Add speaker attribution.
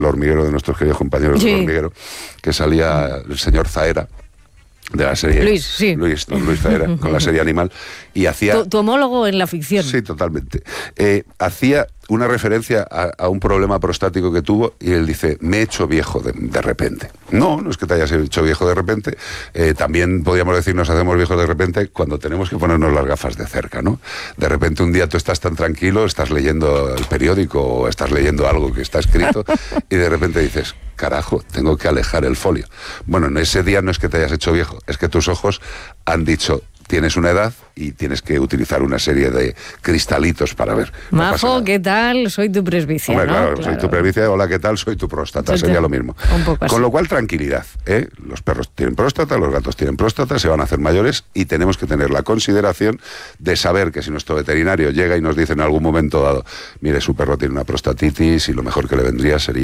Speaker 1: El hormiguero, de nuestros queridos compañeros del hormiguero, que salía el señor Zaera, de la serie Luis Zaera, con la serie Animal, y hacía...
Speaker 2: Tu homólogo en la ficción.
Speaker 1: Sí, totalmente. Hacía una referencia a un problema prostático que tuvo, y él dice, me he hecho viejo de repente. No es que te hayas hecho viejo de repente, también podríamos decir nos hacemos viejos de repente cuando tenemos que ponernos las gafas de cerca, ¿no? De repente un día tú estás tan tranquilo, estás leyendo el periódico o estás leyendo algo que está escrito y de repente dices, carajo, tengo que alejar el folio. Bueno, en ese día no es que te hayas hecho viejo, es que tus ojos han dicho, tienes una edad y tienes que utilizar una serie de cristalitos para ver.
Speaker 2: Majo, ¿qué tal? Soy tu presbicia,
Speaker 1: hombre,
Speaker 2: ¿no?
Speaker 1: Claro, soy tu presbicia, hola, ¿qué tal? Soy tu próstata, sería lo mismo.
Speaker 2: Un poco así.
Speaker 1: Con lo cual, tranquilidad, ¿eh? Los perros tienen próstata, los gatos tienen próstata, se van a hacer mayores y tenemos que tener la consideración de saber que si nuestro veterinario llega y nos dice en algún momento dado, mire, su perro tiene una prostatitis y lo mejor que le vendría sería